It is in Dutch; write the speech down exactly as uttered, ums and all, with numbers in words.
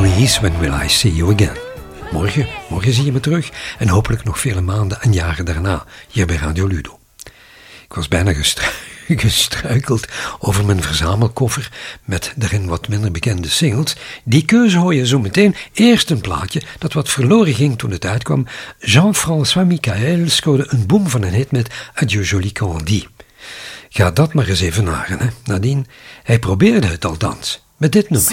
Grease, When Will I See You Again. Morgen, morgen zie je me terug en hopelijk nog vele maanden en jaren daarna, hier bij Radio Ludo. Ik was bijna gestru- gestruikeld over mijn verzamelkoffer met daarin wat minder bekende singles. Die keuze hoor je zo meteen. Eerst een plaatje dat wat verloren ging toen het uitkwam. Jean-François Michael scoorde een boom van een hit met Adieu Jolie Candy. Ga dat maar eens even naren, hè. Nadien, hij probeerde het althans met dit nummer.